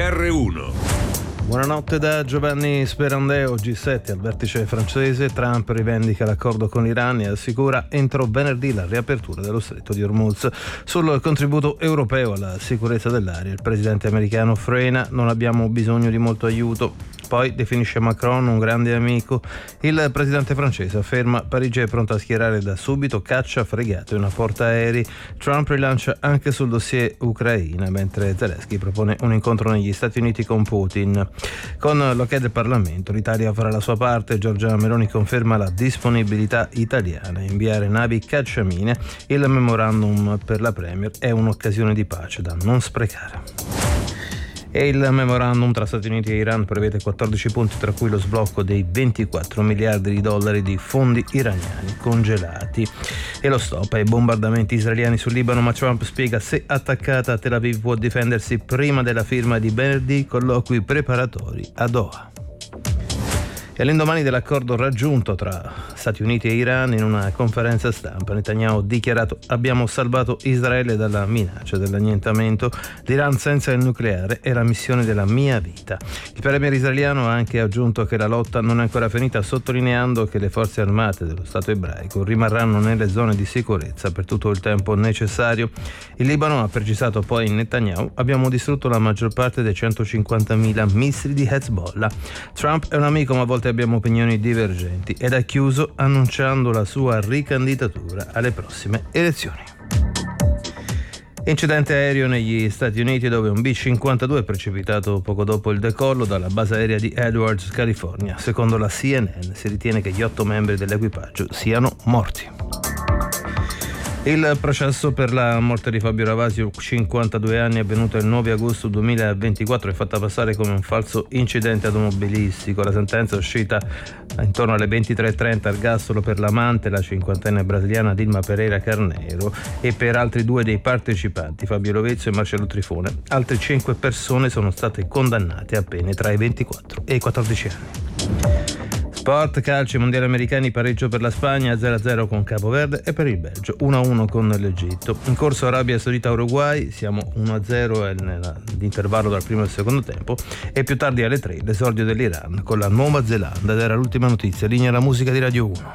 GR1. Buonanotte da Giovanni Sperandeo. G7 al vertice francese. Trump rivendica l'accordo con l'Iran e assicura entro venerdì la riapertura dello stretto di Hormuz. Sul contributo europeo alla sicurezza dell'aria il presidente americano frena: non abbiamo bisogno di molto aiuto. Poi definisce Macron un grande amico. Il presidente francese afferma: Parigi è pronta a schierare da subito cacciafregate e una portaerei. Trump rilancia anche sul dossier Ucraina, mentre Zelensky propone un incontro negli Stati Uniti con Putin. Con l'ok del Parlamento l'Italia farà la sua parte. Giorgia Meloni conferma la disponibilità italiana a inviare navi cacciamine. Il memorandum per la Premier è un'occasione di pace da non sprecare. E il memorandum tra Stati Uniti e Iran prevede 14 punti, tra cui lo sblocco dei 24 miliardi di dollari di fondi iraniani congelati e lo stop ai bombardamenti israeliani sul Libano. Ma Trump spiega: se attaccata Tel Aviv può difendersi prima della firma di venerdì, colloqui preparatori a Doha. E all'indomani dell'accordo raggiunto tra Stati Uniti e Iran, in una conferenza stampa Netanyahu ha dichiarato: abbiamo salvato Israele dalla minaccia dell'annientamento. L'Iran senza il nucleare è la missione della mia vita. Il premier israeliano ha anche aggiunto che la lotta non è ancora finita, sottolineando che le forze armate dello Stato ebraico rimarranno nelle zone di sicurezza per tutto il tempo necessario. Il Libano ha precisato poi in Netanyahu: abbiamo distrutto la maggior parte dei 150.000 missili di Hezbollah. Trump è un amico, ma a volte abbiamo opinioni divergenti, ed ha chiuso annunciando la sua ricandidatura alle prossime elezioni. Incidente aereo negli Stati Uniti, dove un B-52 è precipitato poco dopo il decollo dalla base aerea di Edwards, California. Secondo la CNN si ritiene che gli 8 membri dell'equipaggio siano morti. Il processo per la morte di Fabio Ravasio, 52 anni, avvenuto il 9 agosto 2024, è fatta passare come un falso incidente automobilistico. La sentenza è uscita intorno alle 23:30, ergastolo per l'amante, la cinquantenne brasiliana Dilma Pereira Carneiro, e per altri 2 dei partecipanti, Fabio Lovezzo e Marcello Trifone. Altre 5 persone sono state condannate a pene tra i 24 e i 14 anni. Sport, calcio, mondiali americani, pareggio per la Spagna, 0-0 con Capo Verde, e per il Belgio 1-1 con l'Egitto. In corso Arabia Saudita-Uruguay, siamo 1-0 nell'intervallo dal primo al secondo tempo, e più tardi alle 3 l'esordio dell'Iran con la Nuova Zelanda. Ed era l'ultima notizia. Linea alla musica di Radio 1.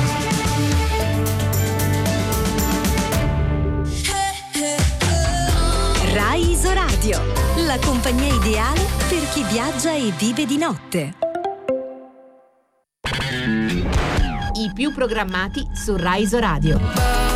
Rai Isoradio, la compagnia ideale per chi viaggia e vive di notte. I più programmati su Rai Isoradio.